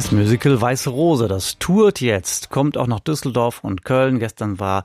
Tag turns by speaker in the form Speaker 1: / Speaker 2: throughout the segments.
Speaker 1: Das Musical Weiße Rose, das tourt jetzt, kommt auch nach Düsseldorf und Köln. Gestern war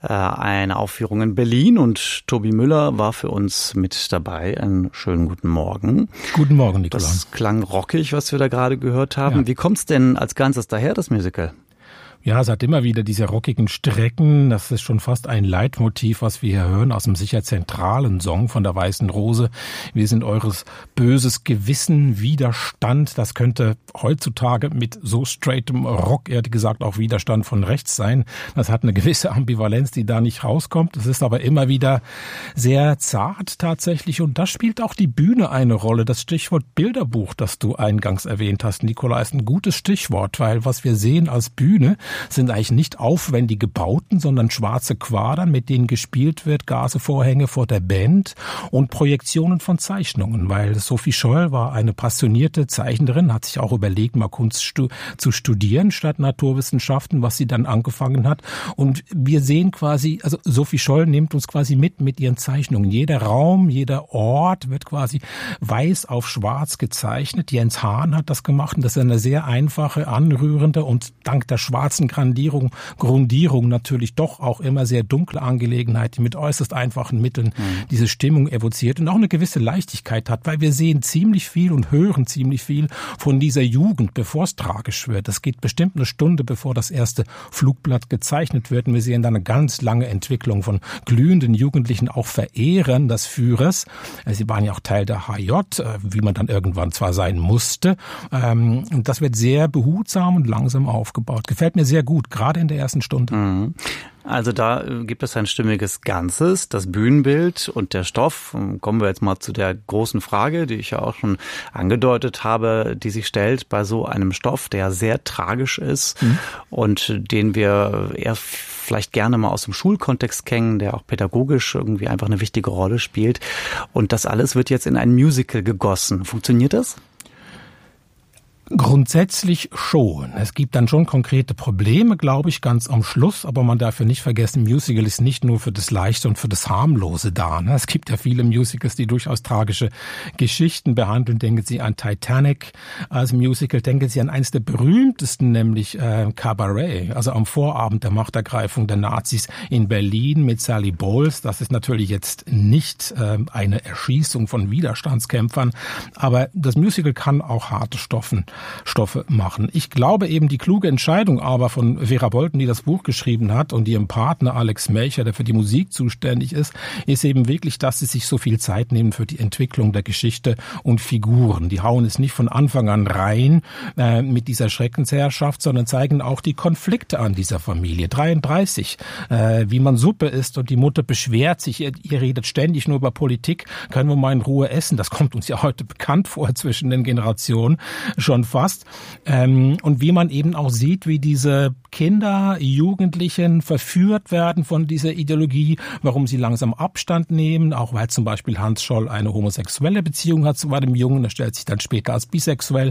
Speaker 1: eine Aufführung in Berlin und Tobi Müller war für uns mit dabei. Einen schönen guten Morgen.
Speaker 2: Guten Morgen, Nikolai.
Speaker 1: Das klang rockig, was wir da gerade gehört haben. Ja. Wie kommt's denn als Ganzes daher, das Musical?
Speaker 2: Ja, es hat immer wieder diese rockigen Strecken. Das ist schon fast ein Leitmotiv, was wir hier hören aus dem sicher zentralen Song von der Weißen Rose. Wir sind eures böses Gewissen, Widerstand. Das könnte heutzutage mit so straightem Rock, ehrlich gesagt, auch Widerstand von rechts sein. Das hat eine gewisse Ambivalenz, die da nicht rauskommt. Es ist aber immer wieder sehr zart tatsächlich. Und da spielt auch die Bühne eine Rolle. Das Stichwort Bilderbuch, das du eingangs erwähnt hast, Nikolai, ist ein gutes Stichwort, weil was wir sehen als Bühne sind eigentlich nicht aufwendige Bauten, sondern schwarze Quadern, mit denen gespielt wird, Gasevorhänge vor der Band und Projektionen von Zeichnungen, weil Sophie Scholl war eine passionierte Zeichnerin, hat sich auch überlegt, mal Kunst zu studieren statt Naturwissenschaften, was sie dann angefangen hat. Und wir sehen quasi, also Sophie Scholl nimmt uns quasi mit ihren Zeichnungen. Jeder Raum, jeder Ort wird quasi weiß auf schwarz gezeichnet. Jens Hahn hat das gemacht und das ist eine sehr einfache, anrührende und dank der schwarzen Grundierung natürlich doch auch immer sehr dunkle Angelegenheit, die mit äußerst einfachen Mitteln diese Stimmung evoziert und auch eine gewisse Leichtigkeit hat, weil wir sehen ziemlich viel und hören ziemlich viel von dieser Jugend, bevor es tragisch wird. Das geht bestimmt eine Stunde, bevor das erste Flugblatt gezeichnet wird und wir sehen dann eine ganz lange Entwicklung von glühenden Jugendlichen, auch Verehrern des Führers. Sie waren ja auch Teil der HJ, wie man dann irgendwann zwar sein musste. Und das wird sehr behutsam und langsam aufgebaut. Gefällt mir sehr gut, gerade in der ersten Stunde.
Speaker 1: Also da gibt es ein stimmiges Ganzes, das Bühnenbild und der Stoff. Kommen wir jetzt mal zu der großen Frage, die ich ja auch schon angedeutet habe, die sich stellt bei so einem Stoff, der sehr tragisch ist und den wir eher vielleicht gerne mal aus dem Schulkontext kennen, der auch pädagogisch irgendwie einfach eine wichtige Rolle spielt. Und das alles wird jetzt in ein Musical gegossen. Funktioniert das?
Speaker 2: Grundsätzlich schon. Es gibt dann schon konkrete Probleme, glaube ich, ganz am Schluss. Aber man darf ja nicht vergessen, Musical ist nicht nur für das Leichte und für das Harmlose da. Es gibt ja viele Musicals, die durchaus tragische Geschichten behandeln. Denken Sie an Titanic als Musical. Denken Sie an eines der berühmtesten, nämlich Cabaret. Also am Vorabend der Machtergreifung der Nazis in Berlin mit Sally Bowles. Das ist natürlich jetzt nicht eine Erschießung von Widerstandskämpfern. Aber das Musical kann auch harte Stoffe machen. Ich glaube eben, die kluge Entscheidung aber von Vera Bolten, die das Buch geschrieben hat, und ihrem Partner Alex Melcher, der für die Musik zuständig ist eben wirklich, dass sie sich so viel Zeit nehmen für die Entwicklung der Geschichte und Figuren. Die hauen es nicht von Anfang an rein mit dieser Schreckensherrschaft, sondern zeigen auch die Konflikte an dieser Familie. 33, wie man Suppe isst und die Mutter beschwert sich, ihr redet ständig nur über Politik, können wir mal in Ruhe essen. Das kommt uns ja heute bekannt vor zwischen den Generationen schon fast. Und wie man eben auch sieht, wie diese Kinder, Jugendlichen verführt werden von dieser Ideologie, warum sie langsam Abstand nehmen, auch weil zum Beispiel Hans Scholl eine homosexuelle Beziehung hat zu einem Jungen, der stellt sich dann später als bisexuell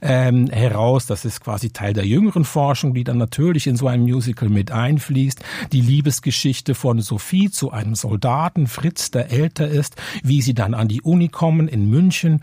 Speaker 2: heraus. Das ist quasi Teil der jüngeren Forschung, die dann natürlich in so einem Musical mit einfließt. Die Liebesgeschichte von Sophie zu einem Soldaten, Fritz, der älter ist, wie sie dann an die Uni kommen in München.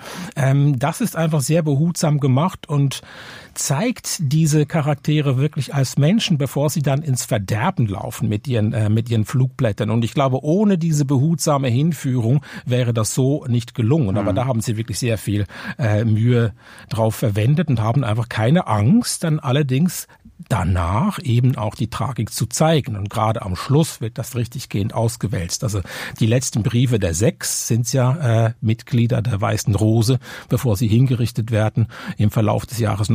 Speaker 2: Das ist einfach sehr behutsam gemacht und zeigt diese Charaktere wirklich als Menschen, bevor sie dann ins Verderben laufen mit ihren Flugblättern. Und ich glaube, ohne diese behutsame Hinführung wäre das so nicht gelungen. Aber da haben sie wirklich sehr viel Mühe drauf verwendet und haben einfach keine Angst, dann allerdings danach eben auch die Tragik zu zeigen. Und gerade am Schluss wird das richtiggehend ausgewälzt. Also die letzten Briefe der 6 sind ja Mitglieder der Weißen Rose, bevor sie hingerichtet werden im Verlauf des Jahres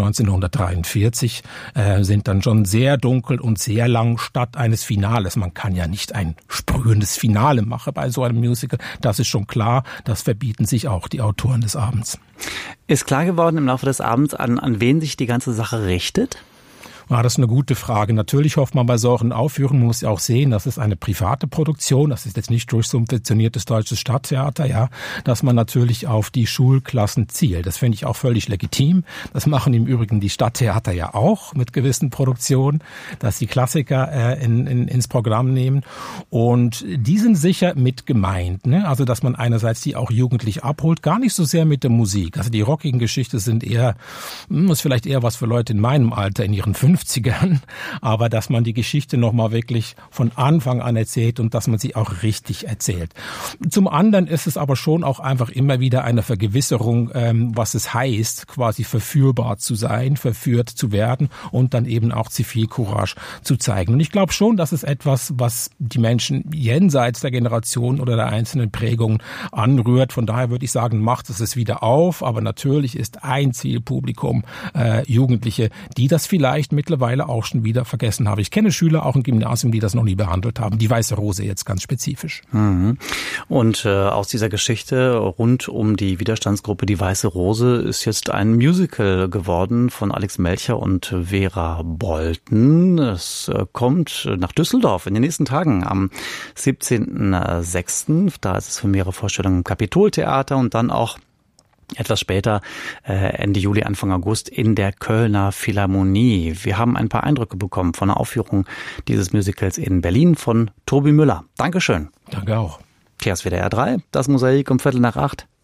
Speaker 2: 1943, sind dann schon sehr dunkel und sehr lang statt eines Finales. Man kann ja nicht ein sprühendes Finale machen bei so einem Musical. Das ist schon klar. Das verbieten sich auch die Autoren des Abends.
Speaker 1: Ist klar geworden im Laufe des Abends, an wen sich die ganze Sache richtet?
Speaker 2: Ja, das ist eine gute Frage. Natürlich hofft man bei solchen Aufführungen, man muss ja auch sehen, das ist eine private Produktion, das ist jetzt nicht durch subventioniertes deutsches Stadttheater, ja, dass man natürlich auf die Schulklassen zielt. Das finde ich auch völlig legitim. Das machen im Übrigen die Stadttheater ja auch mit gewissen Produktionen, dass die Klassiker ins Programm nehmen. Und die sind sicher mit gemeint, ne? Also, dass man einerseits die auch jugendlich abholt, gar nicht so sehr mit der Musik. Also die rockigen Geschichten sind ist vielleicht eher was für Leute in meinem Alter, in ihren 50ern, aber dass man die Geschichte nochmal wirklich von Anfang an erzählt und dass man sie auch richtig erzählt. Zum anderen ist es aber schon auch einfach immer wieder eine Vergewisserung, was es heißt, quasi verführbar zu sein, verführt zu werden und dann eben auch Zivilcourage zu zeigen. Und ich glaube schon, das ist etwas, was die Menschen jenseits der Generation oder der einzelnen Prägungen anrührt. Von daher würde ich sagen, macht es wieder auf, aber natürlich ist ein Zielpublikum Jugendliche, die das vielleicht mittlerweile auch schon wieder vergessen haben. Ich kenne Schüler auch im Gymnasium, die das noch nie behandelt haben. Die Weiße Rose jetzt ganz spezifisch.
Speaker 1: Mhm. Und aus dieser Geschichte rund um die Widerstandsgruppe Die Weiße Rose ist jetzt ein Musical geworden von Alex Melcher und Vera Bolten. Es kommt nach Düsseldorf in den nächsten Tagen am 17.06. Da ist es für mehrere Vorstellungen im Kapitoltheater und dann auch etwas später, Ende Juli, Anfang August, in der Kölner Philharmonie. Wir haben ein paar Eindrücke bekommen von der Aufführung dieses Musicals in Berlin von Tobi Müller. Dankeschön.
Speaker 2: Danke auch.
Speaker 1: Hier ist WDR 3, das Mosaik um 7:45.